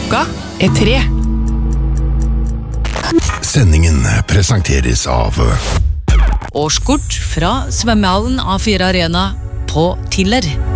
Klokka 3. Sendingen presenteres av Årskort fra svømmehallen A4 Arena på Tiller.